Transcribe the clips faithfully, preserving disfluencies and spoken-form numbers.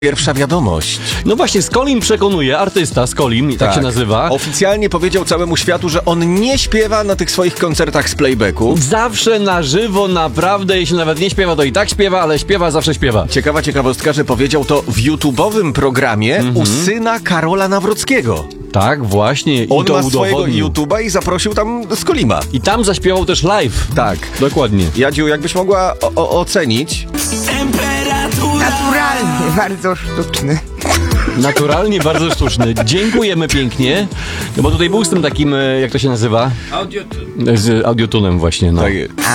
Pierwsza wiadomość. No właśnie, Skolim przekonuje, artysta Skolim, tak, tak się nazywa. Oficjalnie powiedział całemu światu, że on nie śpiewa na tych swoich koncertach z playbacku. Zawsze na żywo, naprawdę, jeśli nawet nie śpiewa, to i tak śpiewa, ale śpiewa, zawsze śpiewa. Ciekawa ciekawostka, że powiedział to w YouTube'owym programie mhm. u syna Karola Nawrockiego. Tak, właśnie. On i to ma swojego udowodnił. YouTube'a i zaprosił tam Skolima. I tam zaśpiewał też live. Tak. Dokładnie. Jadziu, jakbyś mogła o- o- ocenić? Naturalny, bardzo sztuczny. Naturalnie, bardzo sztuczny. Dziękujemy pięknie. No bo tutaj był z tym takim, e, jak to się nazywa? Audiotune. Z audiotunem właśnie, no. Tak.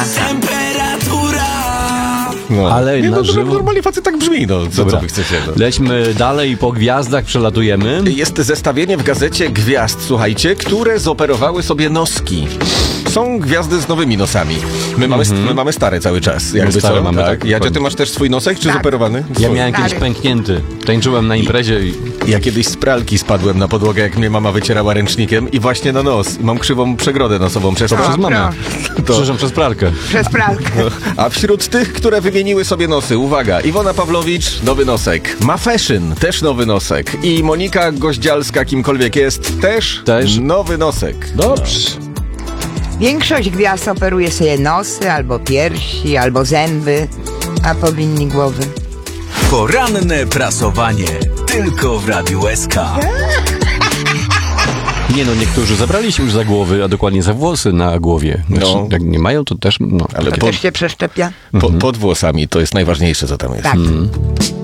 No. Ale nie, na no, żywo... normalnie facet tak brzmi, no. Co, co wy chcecie? No. Lećmy dalej, po gwiazdach przelatujemy. Jest zestawienie w gazecie gwiazd, słuchajcie, które zoperowały sobie noski. Są gwiazdy z nowymi nosami. My mamy, mm-hmm. my mamy stare cały czas. Jakby stare co? mamy, tak. tak. Jadzia, ty masz też swój nosek, czy Tak. zoperowany? Ja Swój. miałem kiedyś Stary. pęknięty. Tańczyłem na imprezie i... Ja kiedyś z pralki spadłem na podłogę, jak mnie mama wycierała ręcznikiem i właśnie na nos. Mam krzywą przegrodę nosową przez to. To przez mamę. To- Przepraszam, przez pralkę. Przez pralkę. A wśród tych, które wymieniły sobie nosy, uwaga, Iwona Pawłowicz, nowy nosek. Ma Fashion, też nowy nosek. I Monika Goździalska, kimkolwiek jest, też, Też. nowy nosek. Dobrze. Większość gwiazd operuje sobie nosy, albo piersi, albo zęby, a powinni głowy. Poranne prasowanie. Tylko w Radiu S K. Nie no, niektórzy zabrali się już za głowy, a dokładnie za włosy na głowie. Znaczy, No. jak nie mają, to też... No, Ale takie- po, Też się przeszczepia? po, pod włosami to jest najważniejsze, co tam jest. Tak.